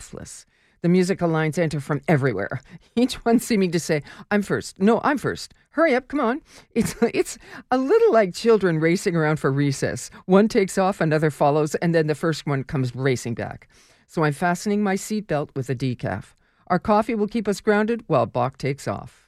breathless. The musical lines enter from everywhere, each one seeming to say, I'm first. No, I'm first. Hurry up, come on. It's a little like children racing around for recess. One takes off, another follows, and then the first one comes racing back. So I'm fastening my seatbelt with a decaf. Our coffee will keep us grounded while Bach takes off.